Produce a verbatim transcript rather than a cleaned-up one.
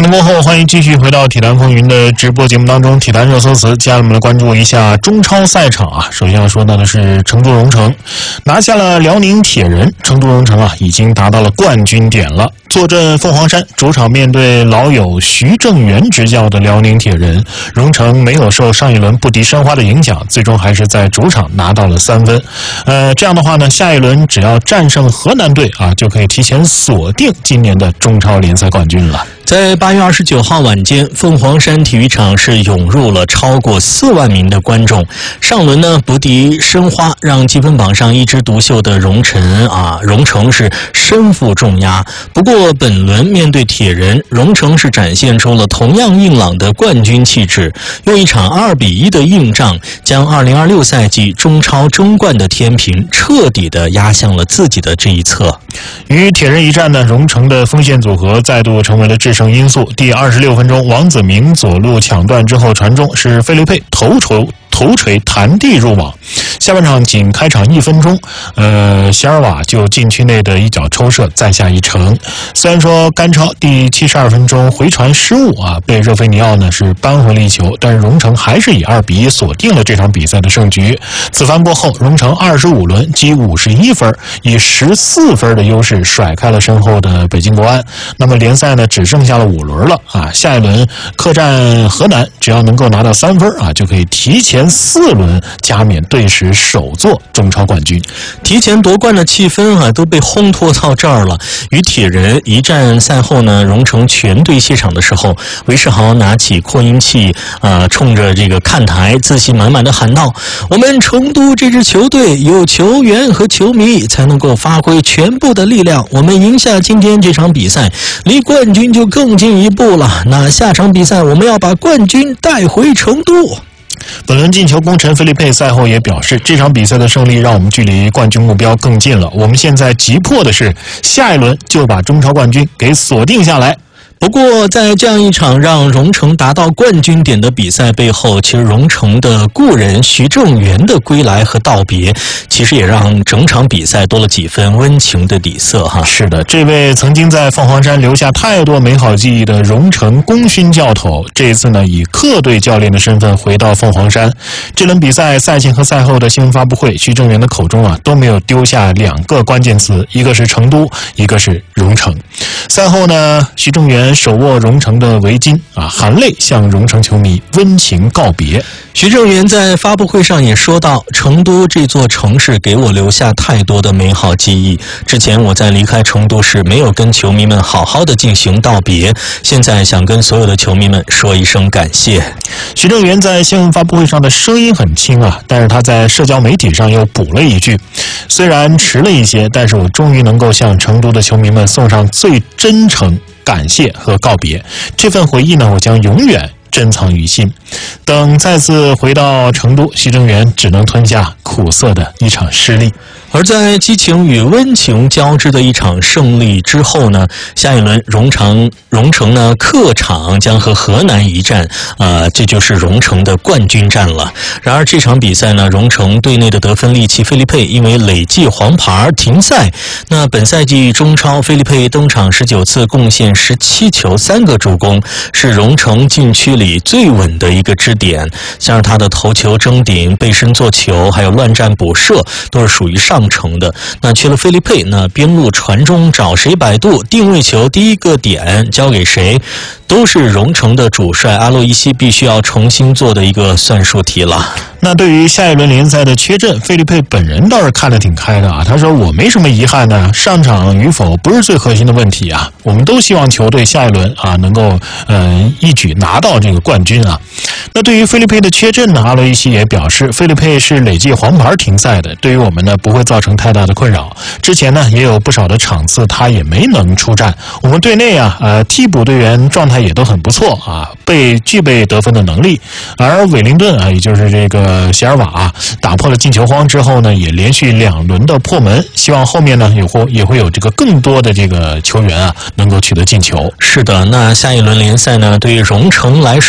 声过后，欢迎继续回到体坛风云的直播节目当中。体坛热搜词，接下来我们来关注一下中超赛场啊。首先要说到的是成都蓉城拿下了辽宁铁人，成都蓉城啊已经达到了冠军点了。坐镇凤凰山，主场面对老友徐正源执教的辽宁铁人，蓉城没有受上一轮不敌申花的影响，最终还是在主场拿到了三分。呃，这样的话呢，下一轮只要战胜河南队啊，就可以提前锁定今年的中超联赛冠军了。 在八月二十九号晚间，凤凰山体育场是涌入了超过四万名的观众。上轮呢不敌申花，让积分榜上一枝独秀的蓉城啊，蓉城是身负重压。不过本轮面对铁人，蓉城是展现出了同样硬朗的冠军气质，用一场二比一的硬仗，将二零二六赛季中超争冠的天平彻底的压向了自己的这一侧。 与铁人一战呢，蓉城的锋线组合再度成为了制胜因素。第二十六分钟，王子明左路抢断之后传中，是费利佩头筹头锤弹地入网。下半场仅开场一分钟，呃，席尔瓦就禁区内的一脚抽射再下一城。虽然说甘超第七十二分钟回传失误啊，被热菲尼奥呢是扳回了一球，但是蓉城还是以二比一锁定了这场比赛的胜局。此番过后，蓉城二十五轮积五十一分，以十四分的优势甩开了身后的北京国安。那么联赛呢只剩下了五轮了啊，下一轮客战河南，只要能够拿到三分啊，就可以提前四轮加冕队史首座中超冠军。 提前夺冠的气氛啊都被烘托到这儿了。与铁人一战赛后呢，蓉城全队谢场的时候，韦世豪拿起扩音器啊、呃，冲着这个看台自信满满的喊道：我们成都这支球队有球员和球迷才能够发挥全部的力量，我们赢下今天这场比赛，离冠军就更进一步了。那下场比赛我们要把冠军带回成都。 本轮进球功臣菲利佩赛后也表示，这场比赛的胜利让我们距离冠军目标更近了，我们现在急迫的是下一轮就把中超冠军给锁定下来。 不过在这样一场让蓉城达到冠军点的比赛背后，其实蓉城的故人徐正源的归来和道别，其实也让整场比赛多了几分温情的底色哈。 是的，这位曾经在凤凰山留下太多美好记忆的蓉城功勋教头，这一次呢以客队教练的身份回到凤凰山。这轮比赛赛前和赛后的新闻发布会，徐正源的口中啊都没有丢下两个关键词，一个是成都，一个是蓉城。赛后呢，徐正源手握蓉城的围巾啊，含泪向蓉城球迷温情告别。 徐正源在发布会上也说到，成都这座城市给我留下太多的美好记忆，之前我在离开成都时没有跟球迷们好好的进行道别，现在想跟所有的球迷们说一声感谢。 徐正源在新闻发布会上的声音很轻啊，但是他在社交媒体上又补了一句，虽然迟了一些，但是我终于能够向成都的球迷们送上最真诚感谢和告别，这份回忆呢，我将永远珍藏于心。等再次回到成都，徐正源只能吞下苦涩的一场失利。 而在激情与温情交织的一场胜利之后呢，下一轮蓉城蓉城呢客场将和河南一战，呃，这就是蓉城的冠军战了。然而这场比赛呢，蓉城队内的得分利器菲利佩因为累计黄牌停赛。那本赛季中超，菲利佩登场十九次，贡献十七球三个助攻，是蓉城禁区里最稳的一个支点。像是他的头球争顶、背身做球，还有乱战补射，都是属于上成的。那缺了菲利佩，那边路传中找谁摆渡，定位球第一个点交给谁，都是蓉城的主帅阿洛伊西必须要重新做的一个算术题了。 那对于下一轮联赛的缺阵，费利佩本人倒是看得挺开的啊。他说：“我没什么遗憾呢，上场与否不是最核心的问题啊。我们都希望球队下一轮啊能够呃一举拿到这个冠军啊。”那对于费利佩的缺阵呢，阿洛伊西也表示，费利佩是累计黄牌停赛的，对于我们呢不会造成太大的困扰。之前呢也有不少的场次他也没能出战。我们队内啊呃替补队员状态也都很不错啊，被具备得分的能力。而韦灵顿啊，也就是这个。呃，席尔瓦、啊、打破了进球荒之后呢，也连续两轮的破门，希望后面呢也会也会有这个更多的这个球员啊能够取得进球。 是的，那下一轮联赛呢，对于蓉城来